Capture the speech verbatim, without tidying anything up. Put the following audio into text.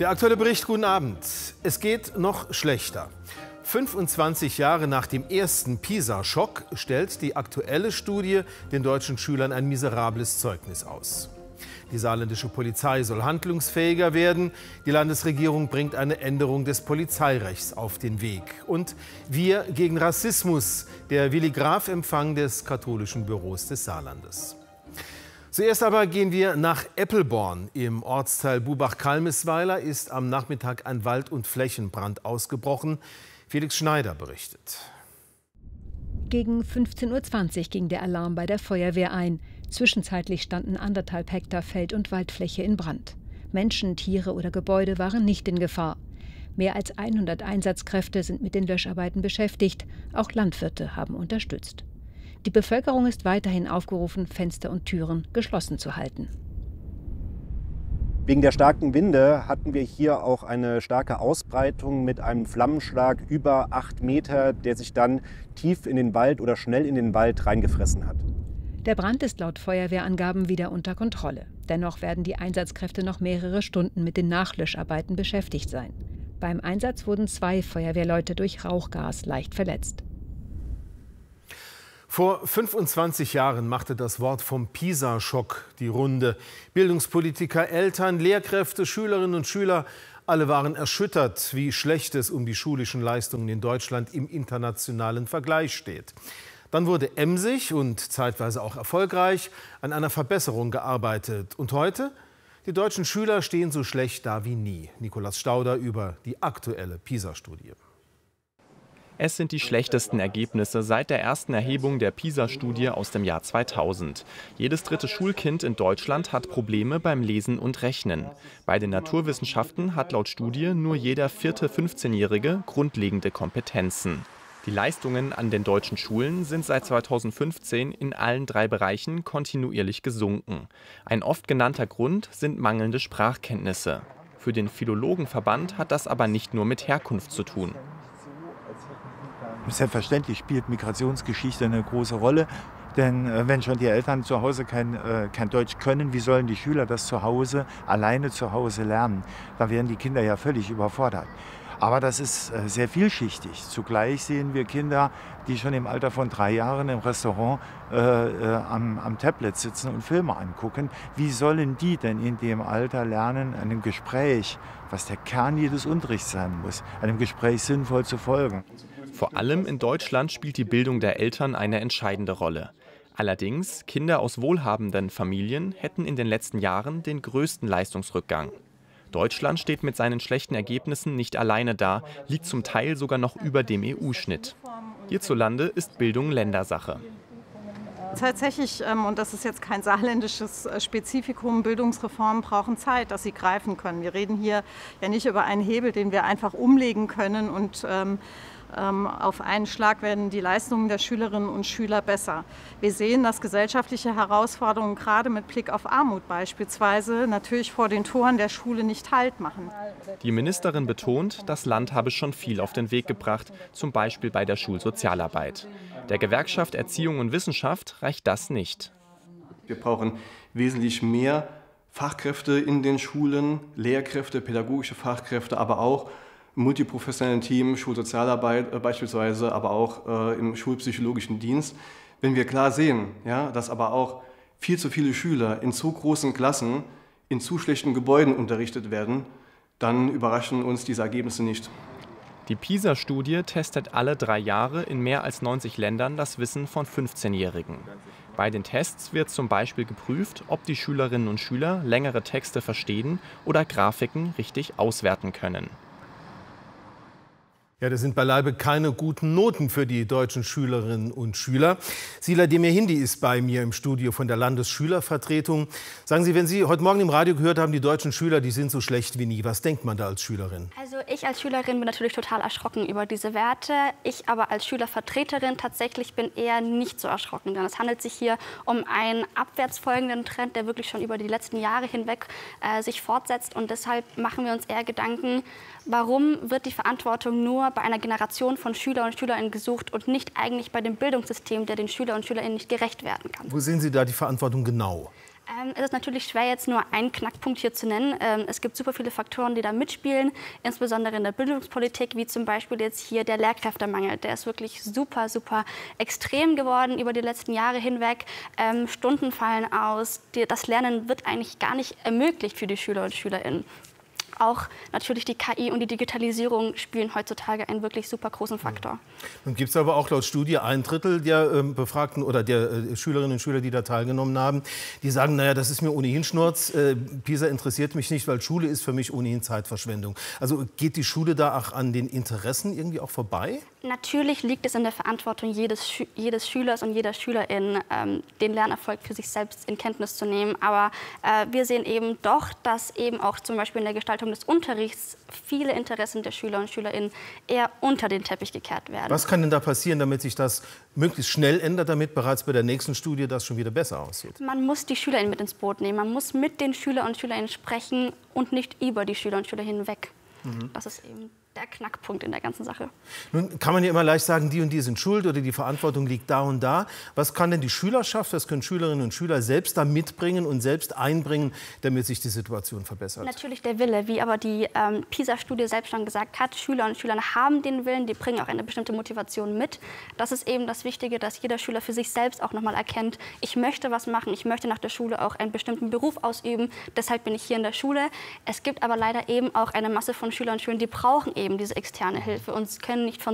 Der aktuelle Bericht, guten Abend. Es geht noch schlechter. fünfundzwanzig Jahre nach dem ersten PISA-Schock stellt die aktuelle Studie den deutschen Schülern ein miserables Zeugnis aus. Die saarländische Polizei soll handlungsfähiger werden. Die Landesregierung bringt eine Änderung des Polizeirechts auf den Weg. Und wir gegen Rassismus, der Willi Graf-Empfang des katholischen Büros des Saarlandes. Zuerst aber gehen wir nach Eppelborn. Im Ortsteil Bubach-Kalmisweiler ist am Nachmittag ein Wald- und Flächenbrand ausgebrochen. Felix Schneider berichtet. Gegen fünfzehn Uhr zwanzig ging der Alarm bei der Feuerwehr ein. Zwischenzeitlich standen anderthalb Hektar Feld- und Waldfläche in Brand. Menschen, Tiere oder Gebäude waren nicht in Gefahr. Mehr als hundert Einsatzkräfte sind mit den Löscharbeiten beschäftigt. Auch Landwirte haben unterstützt. Die Bevölkerung ist weiterhin aufgerufen, Fenster und Türen geschlossen zu halten. Wegen der starken Winde hatten wir hier auch eine starke Ausbreitung mit einem Flammenschlag über acht Meter, der sich dann tief in den Wald oder schnell in den Wald reingefressen hat. Der Brand ist laut Feuerwehrangaben wieder unter Kontrolle. Dennoch werden die Einsatzkräfte noch mehrere Stunden mit den Nachlöscharbeiten beschäftigt sein. Beim Einsatz wurden zwei Feuerwehrleute durch Rauchgas leicht verletzt. Vor fünfundzwanzig Jahren machte das Wort vom PISA-Schock die Runde. Bildungspolitiker, Eltern, Lehrkräfte, Schülerinnen und Schüler, alle waren erschüttert, wie schlecht es um die schulischen Leistungen in Deutschland im internationalen Vergleich steht. Dann wurde emsig und zeitweise auch erfolgreich an einer Verbesserung gearbeitet. Und heute? Die deutschen Schüler stehen so schlecht da wie nie. Nikolaus Stauder über die aktuelle PISA-Studie. Es sind die schlechtesten Ergebnisse seit der ersten Erhebung der PISA-Studie aus dem Jahr zweitausend. Jedes dritte Schulkind in Deutschland hat Probleme beim Lesen und Rechnen. Bei den Naturwissenschaften hat laut Studie nur jeder vierte fünfzehnjährige grundlegende Kompetenzen. Die Leistungen an den deutschen Schulen sind seit zweitausendfünfzehn in allen drei Bereichen kontinuierlich gesunken. Ein oft genannter Grund sind mangelnde Sprachkenntnisse. Für den Philologenverband hat das aber nicht nur mit Herkunft zu tun. Selbstverständlich spielt Migrationsgeschichte eine große Rolle, denn äh, wenn schon die Eltern zu Hause kein, äh, kein Deutsch können, wie sollen die Schüler das zu Hause, alleine zu Hause lernen? Da wären die Kinder ja völlig überfordert. Aber das ist äh, sehr vielschichtig. Zugleich sehen wir Kinder, die schon im Alter von drei Jahren im Restaurant äh, äh, am, am Tablet sitzen und Filme angucken. Wie sollen die denn in dem Alter lernen, einem Gespräch, was der Kern jedes Unterrichts sein muss, einem Gespräch sinnvoll zu folgen? Vor allem in Deutschland spielt die Bildung der Eltern eine entscheidende Rolle. Allerdings, Kinder aus wohlhabenden Familien hätten in den letzten Jahren den größten Leistungsrückgang. Deutschland steht mit seinen schlechten Ergebnissen nicht alleine da, liegt zum Teil sogar noch über dem E U-Schnitt. Hierzulande ist Bildung Ländersache. Tatsächlich, und das ist jetzt kein saarländisches Spezifikum, Bildungsreformen brauchen Zeit, dass sie greifen können. Wir reden hier ja nicht über einen Hebel, den wir einfach umlegen können und ähm, auf einen Schlag werden die Leistungen der Schülerinnen und Schüler besser. Wir sehen, dass gesellschaftliche Herausforderungen gerade mit Blick auf Armut beispielsweise natürlich vor den Toren der Schule nicht Halt machen. Die Ministerin betont, das Land habe schon viel auf den Weg gebracht, zum Beispiel bei der Schulsozialarbeit. Der Gewerkschaft Erziehung und Wissenschaft reicht das nicht. Wir brauchen wesentlich mehr Fachkräfte in den Schulen, Lehrkräfte, pädagogische Fachkräfte, aber auch multiprofessionellen Team, Schulsozialarbeit äh, beispielsweise, aber auch äh, im schulpsychologischen Dienst. Wenn wir klar sehen, ja, dass aber auch viel zu viele Schüler in zu großen Klassen in zu schlechten Gebäuden unterrichtet werden, dann überraschen uns diese Ergebnisse nicht. Die PISA-Studie testet alle drei Jahre in mehr als neunzig Ländern das Wissen von fünfzehnjährigen. Bei den Tests wird zum Beispiel geprüft, ob die Schülerinnen und Schüler längere Texte verstehen oder Grafiken richtig auswerten können. Ja, das sind beileibe keine guten Noten für die deutschen Schülerinnen und Schüler. Sila Demirhindi ist bei mir im Studio von der Landesschülervertretung. Sagen Sie, wenn Sie heute Morgen im Radio gehört haben, die deutschen Schüler, die sind so schlecht wie nie, was denkt man da als Schülerin? Also ich als Schülerin bin natürlich total erschrocken über diese Werte. Ich aber als Schülervertreterin tatsächlich bin eher nicht so erschrocken, denn es handelt sich hier um einen abwärts folgenden Trend, der wirklich schon über die letzten Jahre hinweg äh, sich fortsetzt. Und deshalb machen wir uns eher Gedanken, warum wird die Verantwortung nur bei einer Generation von Schüler und Schülerinnen gesucht und nicht eigentlich bei dem Bildungssystem, der den Schüler und Schülerinnen nicht gerecht werden kann. Wo sehen Sie da die Verantwortung genau? Ähm, es ist natürlich schwer, jetzt nur einen Knackpunkt hier zu nennen. Ähm, es gibt super viele Faktoren, die da mitspielen, insbesondere in der Bildungspolitik, wie zum Beispiel jetzt hier der Lehrkräftemangel. Der ist wirklich super, super extrem geworden über die letzten Jahre hinweg. Ähm, Stunden fallen aus. Die, das Lernen wird eigentlich gar nicht ermöglicht für die Schüler und Schülerinnen. Auch natürlich die K I und die Digitalisierung spielen heutzutage einen wirklich super großen Faktor. Nun gibt es aber auch laut Studie ein Drittel der äh, Befragten oder der äh, Schülerinnen und Schüler, die da teilgenommen haben, die sagen, naja, das ist mir ohnehin Schnurz, äh, PISA interessiert mich nicht, weil Schule ist für mich ohnehin Zeitverschwendung. Also geht die Schule da auch an den Interessen irgendwie auch vorbei? Natürlich liegt es in der Verantwortung jedes, Schü jedes Schülers und jeder Schülerin, ähm, den Lernerfolg für sich selbst in Kenntnis zu nehmen. Aber äh, wir sehen eben doch, dass eben auch zum Beispiel in der Gestaltung des Unterrichts viele Interessen der Schüler und Schülerinnen eher unter den Teppich gekehrt werden. Was kann denn da passieren, damit sich das möglichst schnell ändert, damit bereits bei der nächsten Studie das schon wieder besser aussieht? Man muss die SchülerInnen mit ins Boot nehmen. Man muss mit den Schülern und Schülerinnen sprechen und nicht über die Schüler und Schüler hinweg. Mhm. Das ist eben der Knackpunkt in der ganzen Sache. Nun kann man ja immer leicht sagen, die und die sind schuld oder die Verantwortung liegt da und da. Was kann denn die Schülerschaft, was können Schülerinnen und Schüler selbst da mitbringen und selbst einbringen, damit sich die Situation verbessert? Natürlich der Wille, wie aber die ähm, PISA-Studie selbst schon gesagt hat, Schüler und Schüler haben den Willen, die bringen auch eine bestimmte Motivation mit. Das ist eben das Wichtige, dass jeder Schüler für sich selbst auch nochmal erkennt, ich möchte was machen, ich möchte nach der Schule auch einen bestimmten Beruf ausüben, deshalb bin ich hier in der Schule. Es gibt aber leider eben auch eine Masse von Schülern und Schülern, die brauchen eben diese externe Hilfe und können nicht von